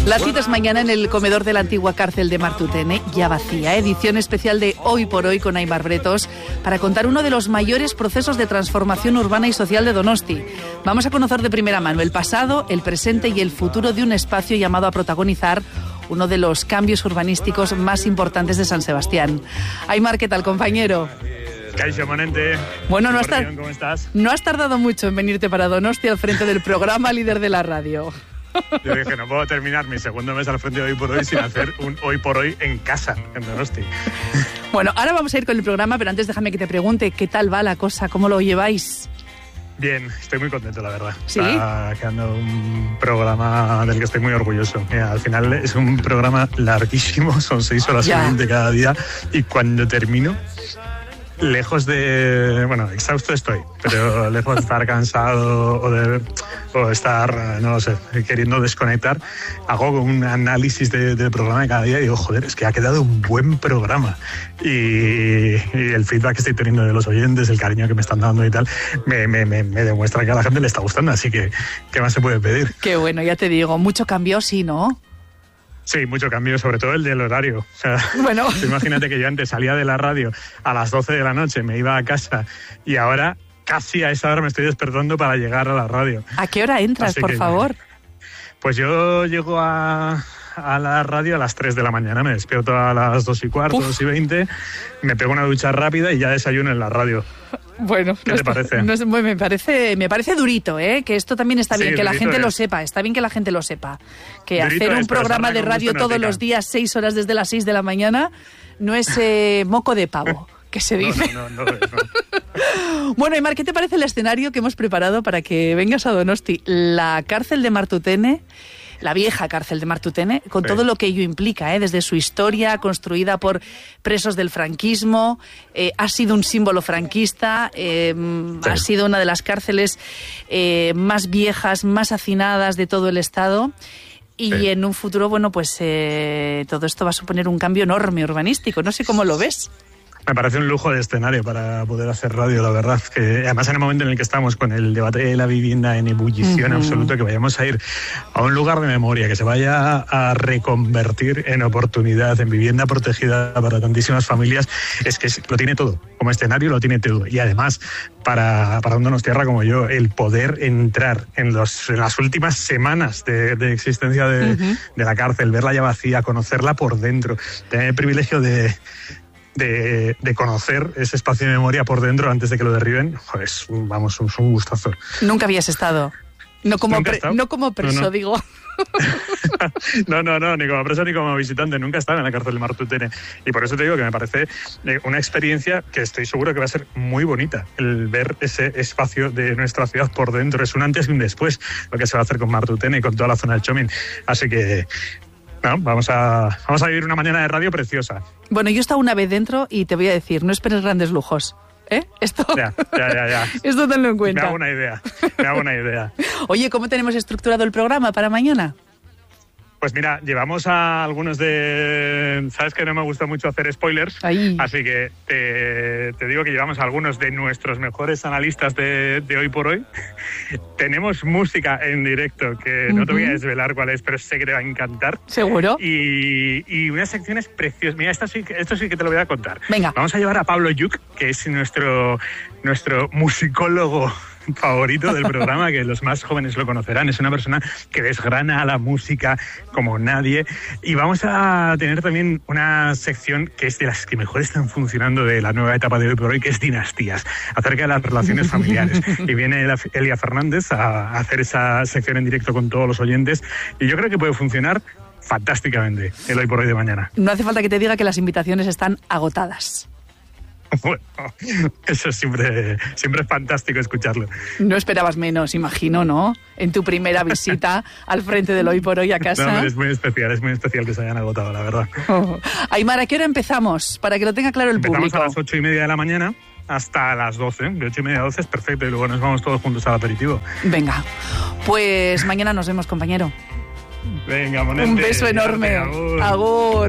La cita es mañana en el comedor de la antigua cárcel de Martutene, ya vacía. Edición especial de Hoy por Hoy con Aimar Bretos para contar uno de los mayores procesos de transformación urbana y social de Donosti. Vamos a conocer de primera mano el pasado, el presente y el futuro de un espacio llamado a protagonizar uno de los cambios urbanísticos más importantes de San Sebastián. Aimar, ¿qué tal, compañero? Caixo Monente. Bueno, ¿cómo estás? No has tardado mucho en venirte para Donosti al frente del programa líder de la radio. Yo dije, no puedo terminar mi segundo mes al frente de Hoy por Hoy sin hacer un Hoy por Hoy en casa, en Donosti. Bueno, ahora vamos a ir con el programa, pero antes déjame que te pregunte, ¿qué tal va la cosa? ¿Cómo lo lleváis? Bien, estoy muy contento, la verdad. ¿Sí? Está quedando un programa del que estoy muy orgulloso. Mira, al final es un programa larguísimo, son 6 horas y 20 cada día, y cuando termino, lejos de... Bueno, exhausto estoy, pero lejos de estar cansado o estar, no lo sé, queriendo desconectar, hago un análisis del programa de cada día y digo, joder, es que ha quedado un buen programa. Y el feedback que estoy teniendo de los oyentes, el cariño que me están dando y tal, me demuestra que a la gente le está gustando, así que ¿qué más se puede pedir? Qué bueno, ya te digo, mucho cambio, sí, ¿no? Sí, mucho cambio, sobre todo el del horario. O sea, bueno. Imagínate que yo antes salía de la radio a las 12 de la noche, me iba a casa y ahora casi a esa hora me estoy despertando para llegar a la radio. ¿A qué hora entras, por favor? Pues yo llego a la radio a las 3 de la mañana, me despierto a las 2:15, 2:20, me pego una ducha rápida y ya desayuno en la radio. Bueno, ¿qué te parece? Me parece durito, ¿eh? Que esto también está bien, que la gente lo sepa. Está bien que la gente lo sepa. Que durito hacer un programa de radio todos los días, 6 horas desde las 6 de la mañana, no es moco de pavo, que se dice. No. Bueno, Aimar, ¿qué te parece el escenario que hemos preparado para que vengas a Donosti? La cárcel de Martutene, la vieja cárcel de Martutene, con todo lo que ello implica, desde su historia, construida por presos del franquismo, ha sido un símbolo franquista, ha sido una de las cárceles más viejas, más hacinadas de todo el Estado. Y en un futuro, bueno, pues todo esto va a suponer un cambio enorme urbanístico. No sé cómo lo ves. Me parece un lujo de escenario para poder hacer radio, la verdad. Que además, en el momento en el que estamos con el debate de la vivienda en ebullición absoluta, que vayamos a ir a un lugar de memoria, que se vaya a reconvertir en oportunidad, en vivienda protegida para tantísimas familias, es que lo tiene todo. Como escenario lo tiene todo. Y además, para un donostiarra como yo, el poder entrar en las últimas semanas de existencia de la cárcel, verla ya vacía, conocerla por dentro, tener el privilegio de conocer ese espacio de memoria por dentro antes de que lo derriben, joder, es un gustazo. Nunca habías estado. No como preso, no. Digo. No, ni como preso ni como visitante, nunca he estado en la cárcel de Martutene. Y por eso te digo que me parece una experiencia que estoy seguro que va a ser muy bonita. El ver ese espacio de nuestra ciudad por dentro es un antes y un después, lo que se va a hacer con Martutene y con toda la zona del Chomin. Así que... No, vamos a vivir una mañana de radio preciosa. Bueno, yo he estado una vez dentro y te voy a decir, no esperes grandes lujos. Esto... Ya. Esto tenlo en cuenta. Me hago una idea. Oye, ¿cómo tenemos estructurado el programa para mañana? Pues mira, llevamos a algunos de... Sabes que no me gusta mucho hacer spoilers, así que te digo que llevamos a algunos de nuestros mejores analistas de Hoy por Hoy. Tenemos música en directo, que no te voy a desvelar cuál es, pero sé que te va a encantar. ¿Seguro? Y unas secciones preciosas. Mira, esto sí que te lo voy a contar. Venga. Vamos a llevar a Pablo Lluch, que es nuestro musicólogo favorito del programa, que los más jóvenes lo conocerán. Es una persona que desgrana la música como nadie. Y vamos a tener también una sección que es de las que mejor están funcionando de la nueva etapa de Hoy por Hoy, que es Dinastías, acerca de las relaciones familiares. Y viene Elia Fernández a hacer esa sección en directo con todos los oyentes. Y yo creo que puede funcionar fantásticamente el Hoy por Hoy de mañana. No hace falta que te diga que las invitaciones están agotadas. Bueno, eso siempre es fantástico escucharlo. No esperabas menos, imagino, ¿no? En tu primera visita al frente del Hoy por Hoy a casa. No, es muy especial que se hayan agotado, la verdad. Aimar, ¿a qué hora empezamos? Para que lo tenga claro el público. Empezamos a las 8:30 de la mañana hasta las 12. De 8:30 a 12 es perfecto y luego nos vamos todos juntos al aperitivo. Venga, pues mañana nos vemos, compañero. Venga, Monente. Un beso enorme. Agur.